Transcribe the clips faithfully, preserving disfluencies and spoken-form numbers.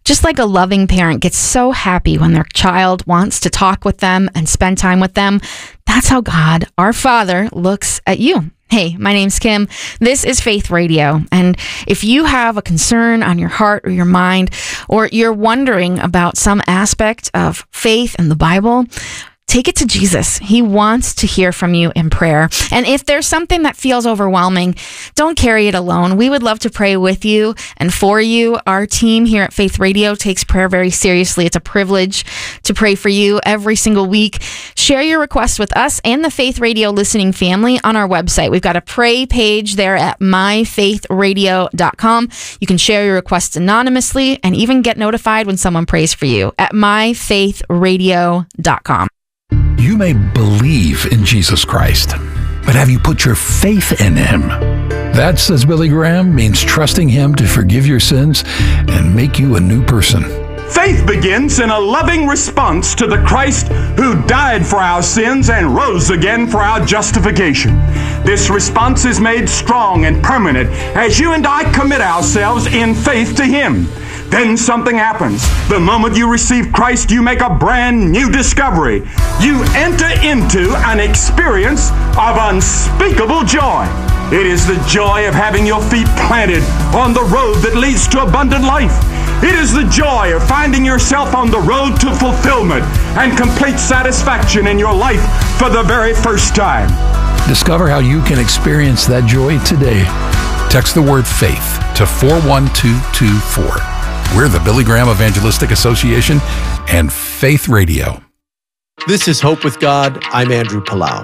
Just like a loving parent gets so happy when their child wants to talk with them and spend time with them, that's how God, our Father, looks at you. Hey, my name's Kim. This is Faith Radio. And if you have a concern on your heart or your mind, or you're wondering about some aspect of faith and the Bible, take it to Jesus. He wants to hear from you in prayer. And if there's something that feels overwhelming, don't carry it alone. We would love to pray with you and for you. Our team here at Faith Radio takes prayer very seriously. It's a privilege to pray for you every single week. Share your requests with us and the Faith Radio listening family on our website. We've got a pray page there at my faith radio dot com. You can share your requests anonymously and even get notified when someone prays for you at my faith radio dot com. You may believe in Jesus Christ, but have you put your faith in Him? That, says Billy Graham, means trusting Him to forgive your sins and make you a new person. Faith begins in a loving response to the Christ who died for our sins and rose again for our justification. This response is made strong and permanent as you and I commit ourselves in faith to Him. Then something happens. The moment you receive Christ, you make a brand new discovery. You enter into an experience of unspeakable joy. It is the joy of having your feet planted on the road that leads to abundant life. It is the joy of finding yourself on the road to fulfillment and complete satisfaction in your life for the very first time. Discover how you can experience that joy today. Text the word FAITH to four one two two four. We're the Billy Graham Evangelistic Association and Faith Radio. This is Hope with God. I'm Andrew Palau.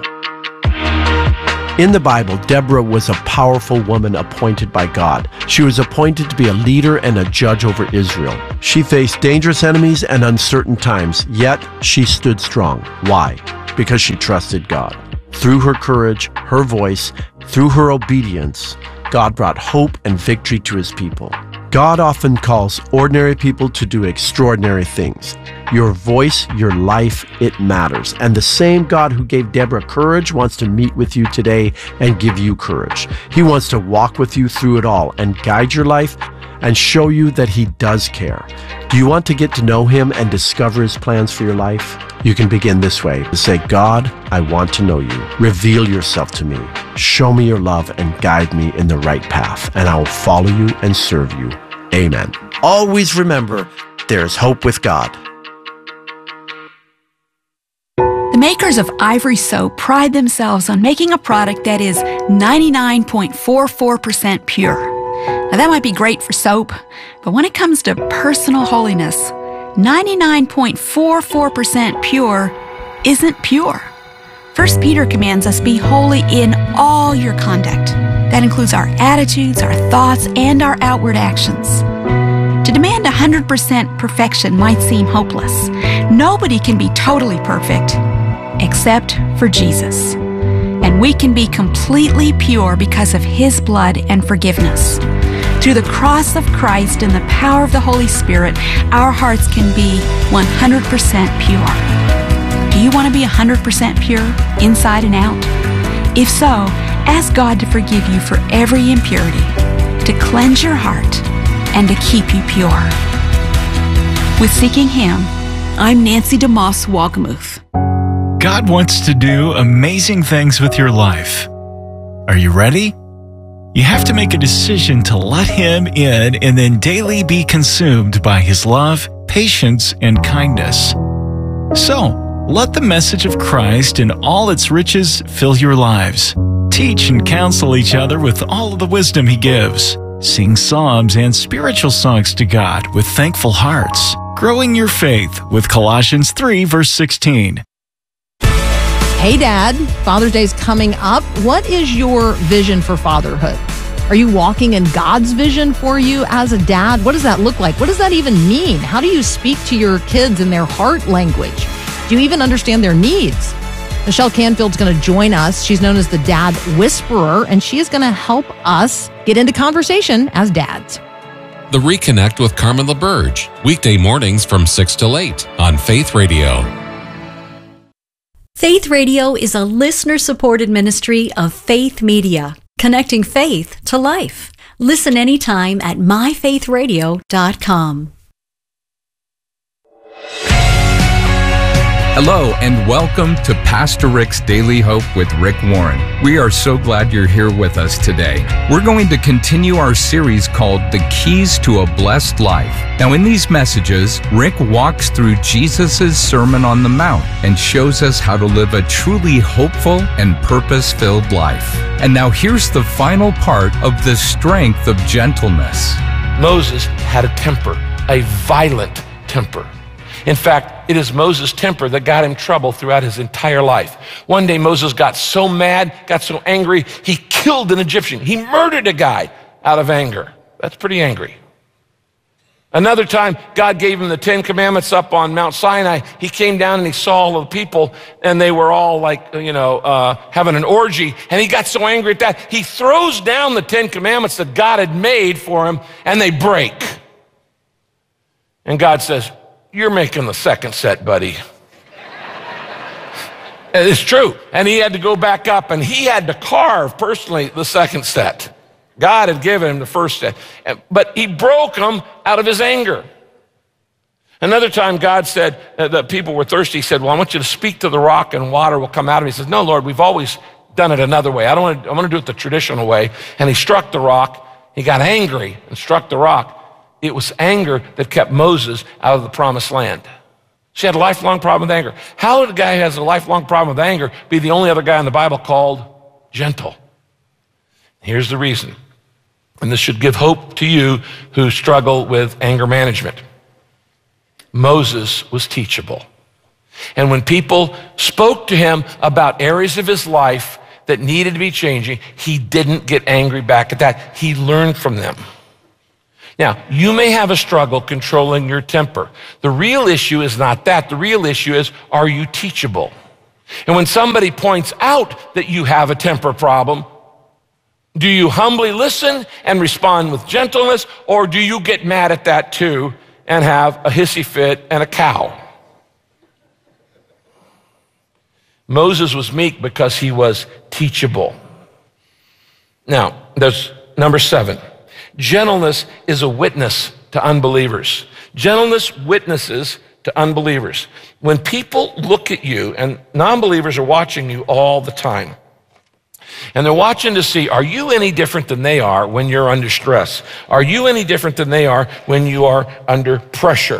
In the Bible, Deborah was a powerful woman appointed by God. She was appointed to be a leader and a judge over Israel. She faced dangerous enemies and uncertain times, yet she stood strong. Why? Because she trusted God. Through her courage, her voice, through her obedience, God brought hope and victory to His people. God often calls ordinary people to do extraordinary things. Your voice, your life, it matters. And the same God who gave Deborah courage wants to meet with you today and give you courage. He wants to walk with you through it all and guide your life and show you that He does care. Do you want to get to know Him and discover His plans for your life? You can begin this way. Say, God, I want to know You. Reveal Yourself to me. Show me Your love and guide me in the right path, and I will follow You and serve You. Amen. Always remember, there's hope with God. The makers of Ivory Soap pride themselves on making a product that is ninety-nine point four four percent pure. Now that might be great for soap, but when it comes to personal holiness, ninety-nine point four four percent pure isn't pure. First Peter commands us, be holy in all your conduct. That includes our attitudes, our thoughts, and our outward actions. To demand one hundred percent perfection might seem hopeless. Nobody can be totally perfect except for Jesus. And we can be completely pure because of His blood and forgiveness. Through the cross of Christ and the power of the Holy Spirit, our hearts can be one hundred percent pure. Do you want to be one hundred percent pure, inside and out? If so, ask God to forgive you for every impurity, to cleanse your heart, and to keep you pure. With Seeking Him, I'm Nancy DeMoss Wagamuth. God wants to do amazing things with your life. Are you ready? You have to make a decision to let Him in and then daily be consumed by His love, patience, and kindness. So, let the message of Christ and all its riches fill your lives. Teach and counsel each other with all of the wisdom He gives. Sing psalms and spiritual songs to God with thankful hearts. Growing your faith with Colossians three, verse sixteen. Hey, Dad, Father's Day is coming up. What is your vision for fatherhood? Are you walking in God's vision for you as a dad? What does that look like? What does that even mean? How do you speak to your kids in their heart language? Do you even understand their needs? Michelle Canfield's going to join us. She's known as the Dad Whisperer, and she is going to help us get into conversation as dads. The Reconnect with Carmen LaBerge, weekday mornings from six till eight on Faith Radio. Faith Radio is a listener-supported ministry of Faith Media, connecting faith to life. Listen anytime at my faith radio dot com. Hello and welcome to Pastor Rick's Daily Hope with Rick Warren. We are so glad you're here with us today. We're going to continue our series called The Keys to a Blessed Life. Now in these messages, Rick walks through Jesus' Sermon on the Mount and shows us how to live a truly hopeful and purpose-filled life. And now here's the final part of the strength of gentleness. Moses had a temper, a violent temper. In fact, it is Moses' temper that got him trouble throughout his entire life. One day Moses got so mad, got so angry, he killed an Egyptian. He murdered a guy out of anger. That's pretty angry. Another time, God gave him the Ten Commandments up on Mount Sinai. He came down and he saw all of the people, and they were all like, you know, uh, having an orgy. And he got so angry at that, he throws down the Ten Commandments that God had made for him, and they break. And God says, "You're making the second set, buddy." It's true. And he had to go back up, and he had to carve personally the second set. God had given him the first set, but he broke them out of his anger. Another time God said uh, that people were thirsty. He said, "Well, I want you to speak to the rock and water will come out of it." He says, "No, Lord, we've always done it another way. I don't want to, I want to do it the traditional way." And he struck the rock. He got angry and struck the rock. It was anger that kept Moses out of the promised land. She had a lifelong problem with anger. How would a guy who has a lifelong problem with anger be the only other guy in the Bible called gentle? Here's the reason. And this should give hope to you who struggle with anger management. Moses was teachable. And when people spoke to him about areas of his life that needed to be changing, he didn't get angry back at that. He learned from them. Now, you may have a struggle controlling your temper. The real issue is not that. The real issue is, are you teachable? And when somebody points out that you have a temper problem, do you humbly listen and respond with gentleness, or do you get mad at that too and have a hissy fit and a cow? Moses was meek because he was teachable. Now, there's number seven. Gentleness is a witness to unbelievers. Gentleness witnesses to unbelievers. When people look at you, and non-believers are watching you all the time, and they're watching to see, are you any different than they are when you're under stress? Are you any different than they are when you are under pressure?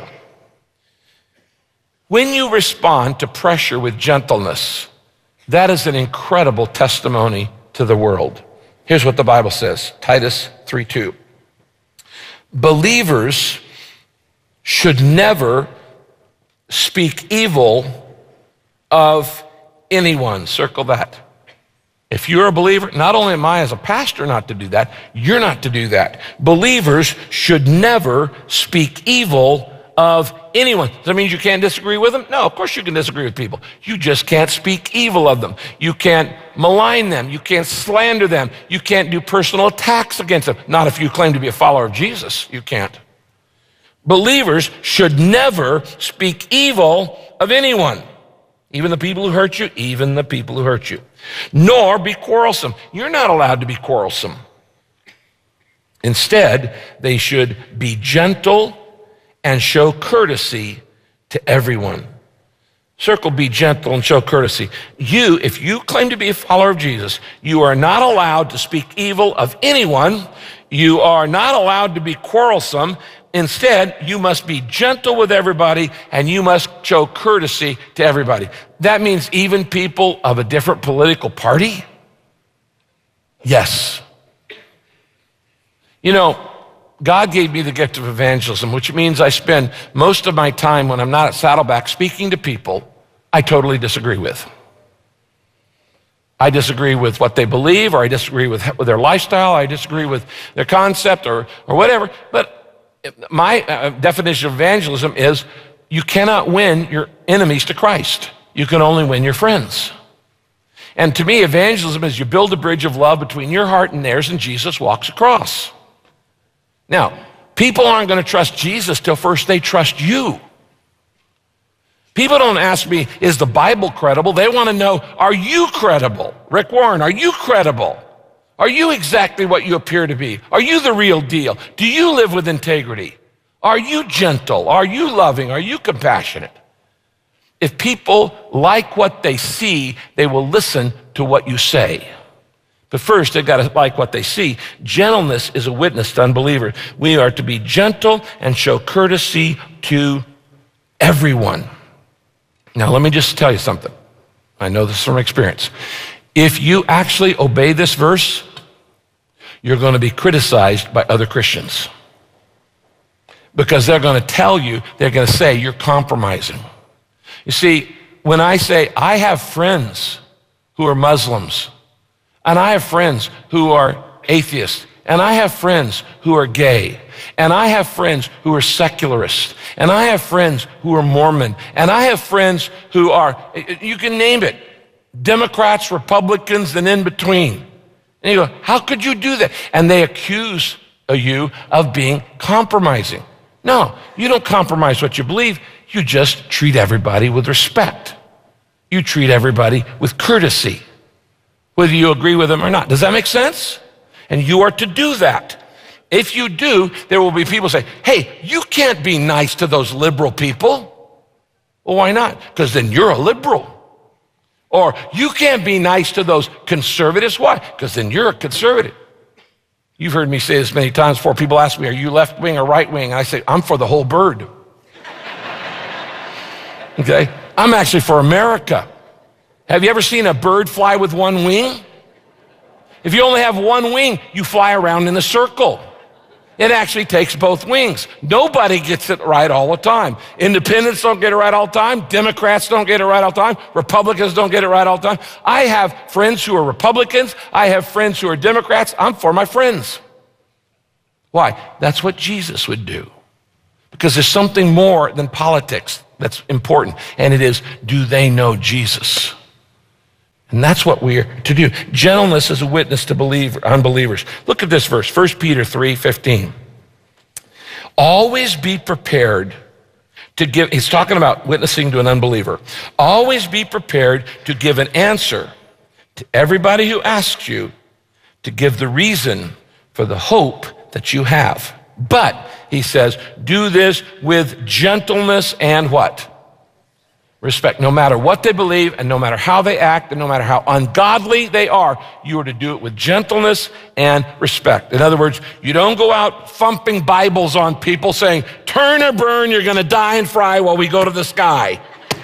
When you respond to pressure with gentleness, that is an incredible testimony to the world. Here's what the Bible says, Titus three two. Believers should never speak evil of anyone. Circle that. If you're a believer, not only am I as a pastor not to do that, you're not to do that. Believers should never speak evil of anyone. Does that mean you can't disagree with them? No, of course you can disagree with people. You just can't speak evil of them. You can't malign them. You can't slander them. You can't do personal attacks against them. Not if you claim to be a follower of Jesus. You can't. Believers should never speak evil of anyone. Even the people who hurt you, even the people who hurt you. Nor be quarrelsome. You're not allowed to be quarrelsome. Instead, they should be gentle and show courtesy to everyone. Circle, be gentle and show courtesy. You, if you claim to be a follower of Jesus, you are not allowed to speak evil of anyone. You are not allowed to be quarrelsome. Instead, you must be gentle with everybody and you must show courtesy to everybody. That means even people of a different political party? Yes. You know, God gave me the gift of evangelism, which means I spend most of my time when I'm not at Saddleback speaking to people I totally disagree with. I disagree with what they believe, or I disagree with, with their lifestyle, I disagree with their concept or, or whatever. But my uh, definition of evangelism is you cannot win your enemies to Christ. You can only win your friends. And to me, evangelism is you build a bridge of love between your heart and theirs, and Jesus walks across. Now, people aren't going to trust Jesus till first they trust you. People don't ask me, is the Bible credible? They want to know, are you credible? Rick Warren, are you credible? Are you exactly what you appear to be? Are you the real deal? Do you live with integrity? Are you gentle? Are you loving? Are you compassionate? If people like what they see, they will listen to what you say. But first, they've got to like what they see. Gentleness is a witness to unbelievers. We are to be gentle and show courtesy to everyone. Now, let me just tell you something. I know this from experience. If you actually obey this verse, you're going to be criticized by other Christians. Because they're going to tell you, they're going to say, you're compromising. You see, when I say, I have friends who are Muslims, and I have friends who are atheists, and I have friends who are gay, and I have friends who are secularists, and I have friends who are Mormon, and I have friends who are, you can name it, Democrats, Republicans, and in between. And you go, how could you do that? And they accuse you of being compromising. No, you don't compromise what you believe. You just treat everybody with respect. You treat everybody with courtesy, whether you agree with them or not. Does that make sense? And you are to do that. If you do, there will be people say, hey, you can't be nice to those liberal people. Well, why not? Because then you're a liberal. Or you can't be nice to those conservatives. Why? Because then you're a conservative. You've heard me say this many times before. People ask me, are you left wing or right wing? And I say, I'm for the whole bird. Okay? I'm actually for America. Have you ever seen a bird fly with one wing? If you only have one wing, you fly around in a circle. It actually takes both wings. Nobody gets it right all the time. Independents don't get it right all the time. Democrats don't get it right all the time. Republicans don't get it right all the time. I have friends who are Republicans. I have friends who are Democrats. I'm for my friends. Why? That's what Jesus would do. Because there's something more than politics that's important, and it is, do they know Jesus? And that's what we're to do. Gentleness is a witness to believer, unbelievers. Look at this verse, First Peter three fifteen. Always be prepared to give, he's talking about witnessing to an unbeliever. Always be prepared to give an answer to everybody who asks you, to give the reason for the hope that you have. But, he says, do this with gentleness and what? Respect. No matter what they believe, and no matter how they act, and no matter how ungodly they are, you are to do it with gentleness and respect. In other words, you don't go out thumping Bibles on people saying, turn or burn, you're going to die and fry while we go to the sky.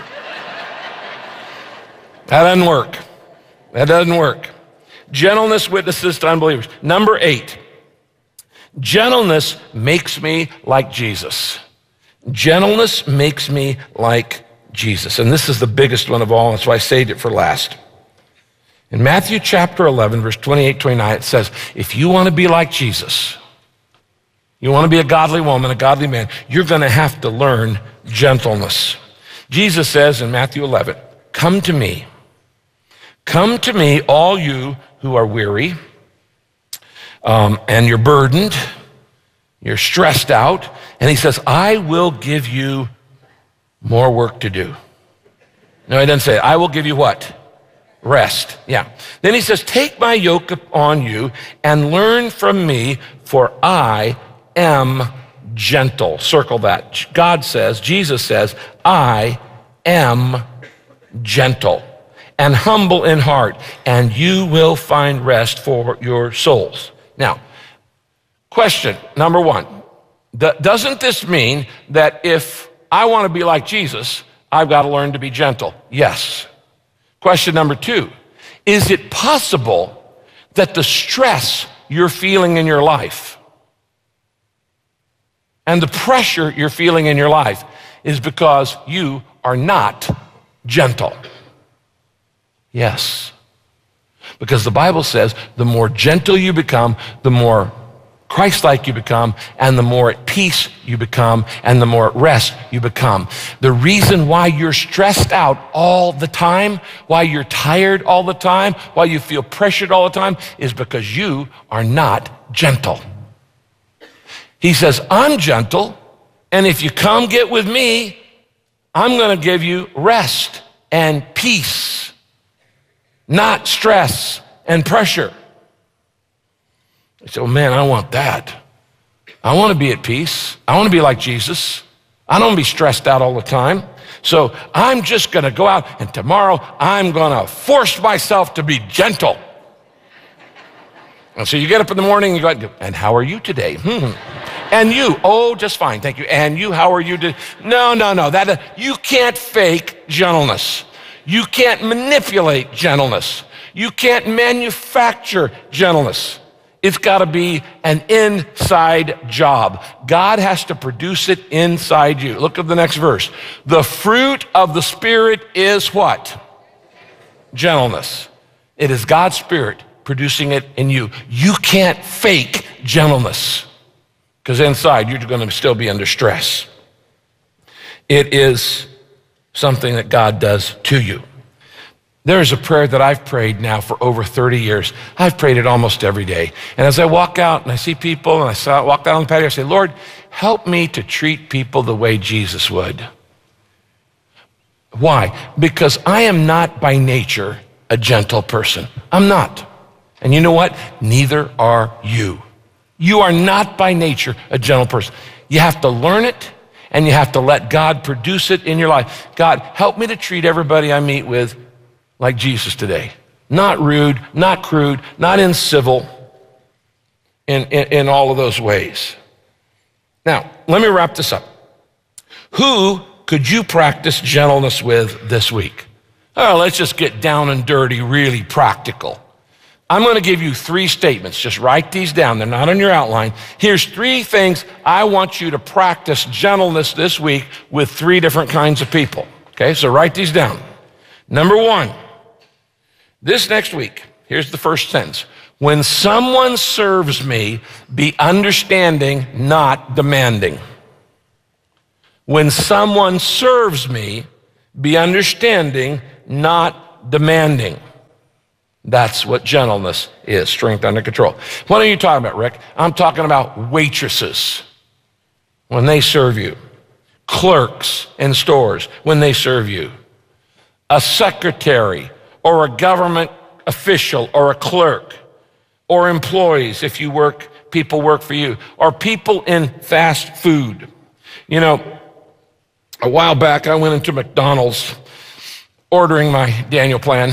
That doesn't work. That doesn't work. Gentleness witnesses to unbelievers. Number eight, gentleness makes me like Jesus. Gentleness makes me like Jesus. And this is the biggest one of all, and that's why I saved it for last. In Matthew chapter eleven, verse twenty-eight, twenty-nine, it says, if you want to be like Jesus, you want to be a godly woman, a godly man, you're going to have to learn gentleness. Jesus says in Matthew eleven, come to me. Come to me, all you who are weary, um, and you're burdened, you're stressed out, and he says, I will give you more work to do. No, he doesn't say, I will give you what? Rest. Yeah. Then he says, take my yoke upon you and learn from me, for I am gentle. Circle that. God says, Jesus says, I am gentle and humble in heart, and you will find rest for your souls. Now, question number one, doesn't this mean that if I want to be like Jesus, I've got to learn to be gentle? Yes. Question number two, is it possible that the stress you're feeling in your life and the pressure you're feeling in your life is because you are not gentle? Yes. Because the Bible says the more gentle you become, the more Christ-like you become, and the more at peace you become, and the more at rest you become. The reason why you're stressed out all the time, why you're tired all the time, why you feel pressured all the time, is because you are not gentle. He says, I'm gentle, and if you come get with me, I'm going to give you rest and peace, not stress and pressure. I said, oh man, I want that. I want to be at peace. I want to be like Jesus. I don't want to be stressed out all the time. So I'm just going to go out, and tomorrow I'm going to force myself to be gentle. And so you get up in the morning, and you go, out, and how are you today? Hmm. And you, oh, just fine, thank you. And you, how are you today? No, no, no. That, uh, you can't fake gentleness. You can't manipulate gentleness. You can't manufacture gentleness. It's got to be an inside job. God has to produce it inside you. Look at the next verse. The fruit of the Spirit is what? Gentleness. It is God's Spirit producing it in you. You can't fake gentleness because inside you're going to still be under stress. It is something that God does to you. There is a prayer that I've prayed now for over thirty years. I've prayed it almost every day. And as I walk out and I see people and I saw, walk down on the patio, I say, Lord, help me to treat people the way Jesus would. Why? Because I am not by nature a gentle person. I'm not. And you know what? Neither are you. You are not by nature a gentle person. You have to learn it and you have to let God produce it in your life. God, help me to treat everybody I meet with like Jesus today. Not rude, not crude, not incivil in, in, in all of those ways. Now, let me wrap this up. Who could you practice gentleness with this week? Oh, let's just get down and dirty, really practical. I'm going to give you three statements. Just write these down. They're not on your outline. Here's three things I want you to practice gentleness this week with three different kinds of people. Okay, so write these down. Number one, this next week, here's the first sentence. When someone serves me, be understanding, not demanding. When someone serves me, be understanding, not demanding. That's what gentleness is, strength under control. What are you talking about, Rick? I'm talking about waitresses when they serve you, clerks in stores when they serve you, a secretary or a government official or a clerk, or employees if you work, people work for you, or people in fast food. You know, a while back I went into McDonald's ordering my Daniel plan.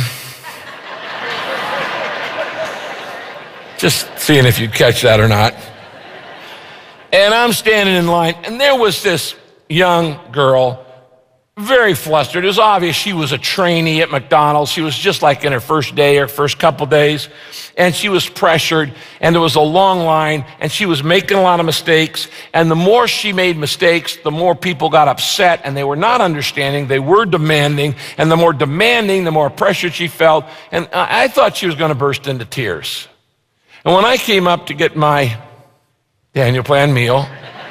Just seeing if you'd catch that or not. And I'm standing in line, and there was this young girl, very flustered. It was obvious she was a trainee at McDonald's. She was just like in her first day or first couple days, and she was pressured, and there was a long line, and she was making a lot of mistakes, and the more she made mistakes, the more people got upset, and they were not understanding, they were demanding, and the more demanding, the more pressured she felt, and I thought she was going to burst into tears. And when I came up to get my Daniel Plan meal,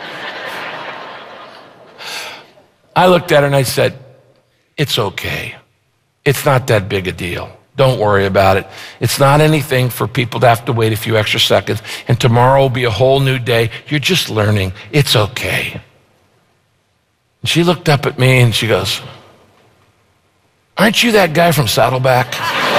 I looked at her and I said, it's okay. It's not that big a deal. Don't worry about it. It's not anything for people to have to wait a few extra seconds, and tomorrow will be a whole new day. You're just learning. It's okay. And she looked up at me and she goes, aren't you that guy from Saddleback?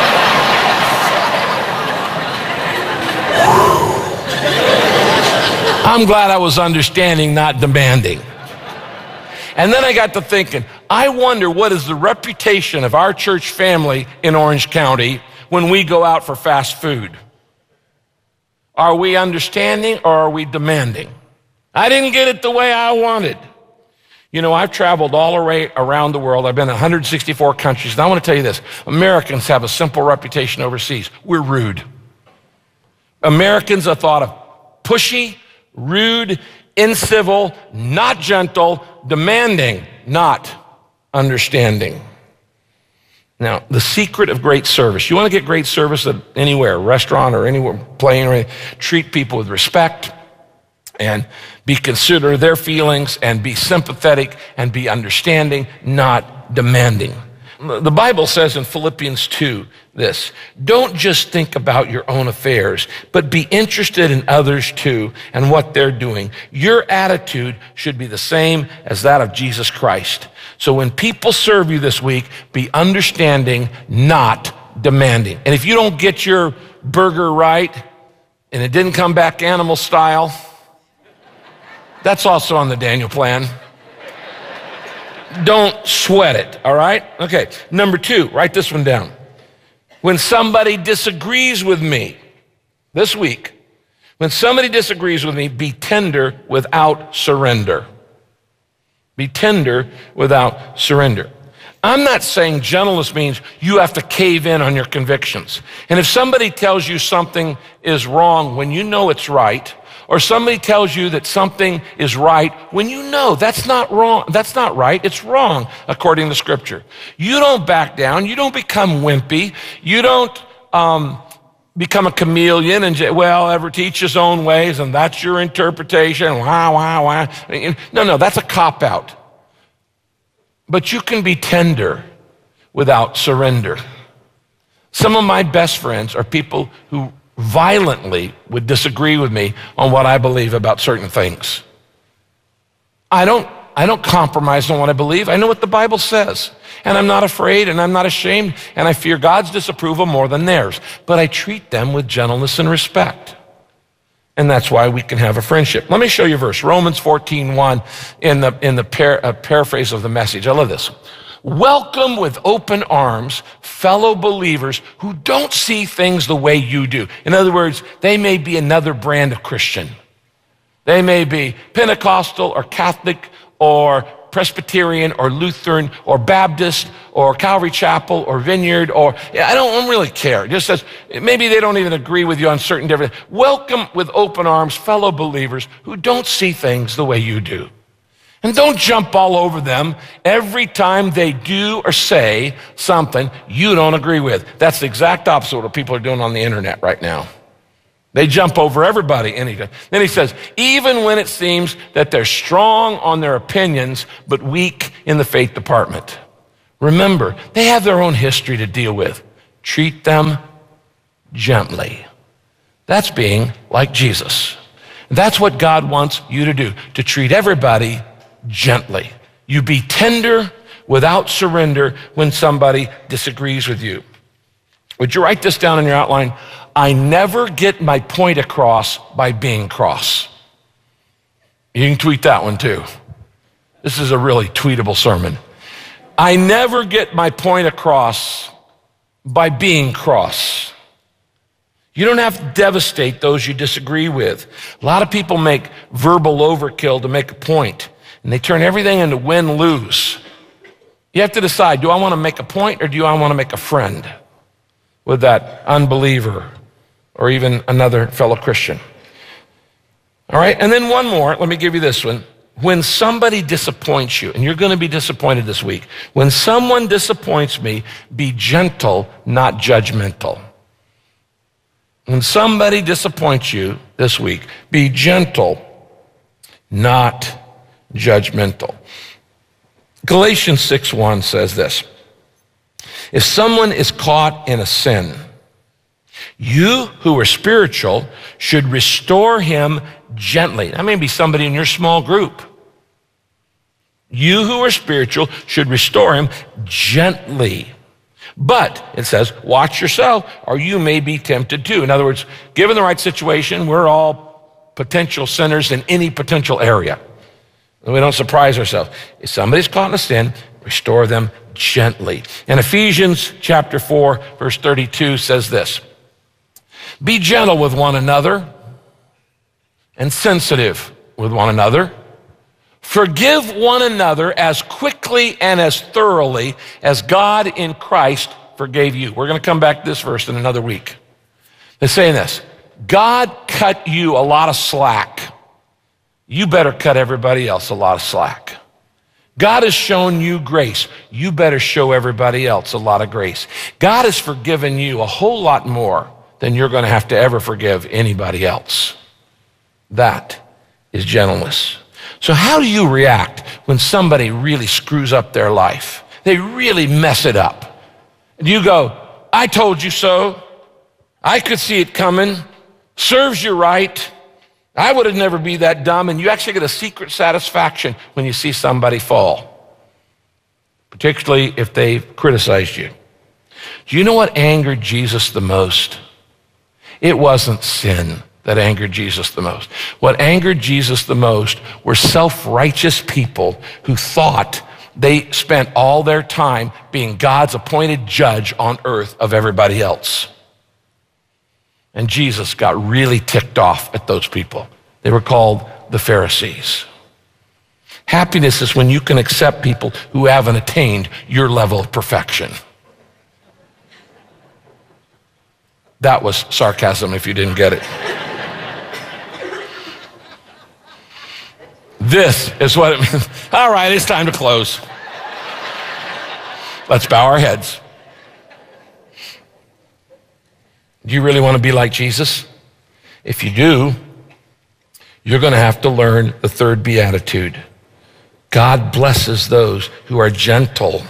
I'm glad I was understanding, not demanding. And then I got to thinking, I wonder what is the reputation of our church family in Orange County when we go out for fast food? Are we understanding or are we demanding? I didn't get it the way I wanted. You know, I've traveled all around the world. I've been in one hundred sixty-four countries. And I want to tell you this. Americans have a simple reputation overseas. We're rude. Americans are thought of pushy, rude, incivil, not gentle, demanding, not understanding. Now, the secret of great service. You want to get great service at anywhere, restaurant or anywhere, plane or anything, treat people with respect and be considerate of their feelings and be sympathetic and be understanding, not demanding. The Bible says in Philippians two this, don't just think about your own affairs, but be interested in others too and what they're doing. Your attitude should be the same as that of Jesus Christ. So when people serve you this week, be understanding, not demanding. And if you don't get your burger right and it didn't come back animal style, that's also on the Daniel Plan. Don't sweat it, all right? Okay, number two, write this one down. When somebody disagrees with me this week, when somebody disagrees with me, be tender without surrender. Be tender without surrender. I'm not saying gentleness means you have to cave in on your convictions. And if somebody tells you something is wrong when you know it's right, or somebody tells you that something is right when you know that's not wrong, that's not right, it's wrong according to Scripture. You don't back down, you don't become wimpy, you don't um, become a chameleon and say, well, ever teach his own ways and that's your interpretation, wah, wah, wah. No, no, that's a cop-out. But you can be tender without surrender. Some of my best friends are people who violently would disagree with me on what I believe about certain things. I don't, I don't compromise on what I believe. I know what the Bible says. And I'm not afraid and I'm not ashamed and I fear God's disapproval more than theirs. But I treat them with gentleness and respect. And that's why we can have a friendship. Let me show you a verse. Romans fourteen one in the, in the par, uh, paraphrase of the Message. I love this. Welcome with open arms fellow believers who don't see things the way you do. In other words, they may be another brand of Christian. They may be Pentecostal or Catholic or Presbyterian or Lutheran or Baptist or Calvary Chapel or Vineyard or, I don't really care. It just says, maybe they don't even agree with you on certain different, welcome with open arms fellow believers who don't see things the way you do. And don't jump all over them every time they do or say something you don't agree with. That's the exact opposite of what people are doing on the internet right now. They jump over everybody anytime. Then he says, even when it seems that they're strong on their opinions, but weak in the faith department. Remember, they have their own history to deal with. Treat them gently. That's being like Jesus. That's what God wants you to do, to treat everybody gently. You be tender without surrender when somebody disagrees with you. Would you write this down in your outline? I never get my point across by being cross. You can tweet that one too. This is a really tweetable sermon. I never get my point across by being cross. You don't have to devastate those you disagree with. A lot of people make verbal overkill to make a point. And they turn everything into win-lose. You have to decide, do I want to make a point or do I want to make a friend with that unbeliever or even another fellow Christian? All right, and then one more. Let me give you this one. When somebody disappoints you, and you're going to be disappointed this week, when someone disappoints me, be gentle, not judgmental. When somebody disappoints you this week, be gentle, not judgmental. Galatians six one says this. If someone is caught in a sin, you who are spiritual should restore him gently. That may be somebody in your small group. You who are spiritual should restore him gently. But, it says, watch yourself or you may be tempted too. In other words, given the right situation, we're all potential sinners in any potential area. We don't surprise ourselves. If somebody's caught in a sin, restore them gently. And Ephesians chapter four, verse thirty-two says this. Be gentle with one another and sensitive with one another. Forgive one another as quickly and as thoroughly as God in Christ forgave you. We're going to come back to this verse in another week. They're saying this. God cut you a lot of slack. You better cut everybody else a lot of slack. God has shown you grace. You better show everybody else a lot of grace. God has forgiven you a whole lot more than you're going to have to ever forgive anybody else. That is gentleness. So how do you react when somebody really screws up their life? They really mess it up. Do you go, I told you so. I could see it coming. Serves you right. I would have never be that dumb. And you actually get a secret satisfaction when you see somebody fall, particularly if they've criticized you. Do you know what angered Jesus the most? It wasn't sin that angered Jesus the most. What angered Jesus the most were self-righteous people who thought They spent all their time being God's appointed judge on earth of everybody else. And Jesus got really ticked off at those people. They were called the Pharisees. Happiness is when you can accept people who haven't attained your level of perfection. That was sarcasm if you didn't get it. This is what it means. All right, it's time to close. Let's bow our heads. Do you really want to be like Jesus? If you do, you're going to have to learn the third beatitude. God blesses those who are gentle.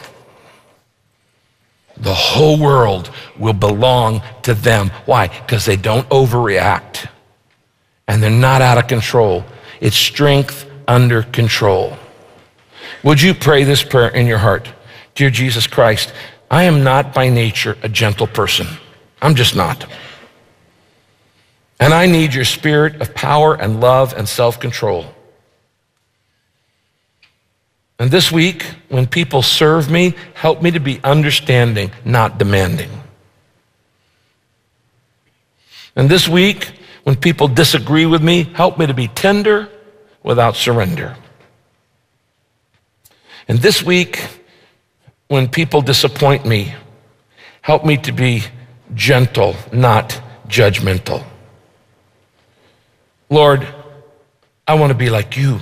The whole world will belong to them. Why? Because they don't overreact and they're not out of control. It's strength under control. Would you pray this prayer in your heart? Dear Jesus Christ, I am not by nature a gentle person. I'm just not. And I need your spirit of power and love and self-control. And this week, when people serve me, help me to be understanding, not demanding. And this week, when people disagree with me, help me to be tender without surrender. And this week, when people disappoint me, help me to be gentle, not judgmental. Lord, I want to be like you.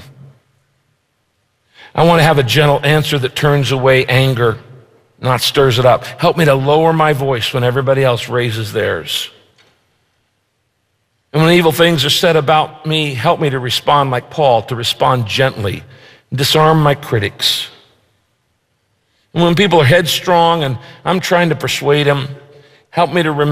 I want to have a gentle answer that turns away anger, not stirs it up. Help me to lower my voice when everybody else raises theirs. And when evil things are said about me, help me to respond like Paul, to respond gently, disarm my critics. And when people are headstrong and I'm trying to persuade them, help me to remember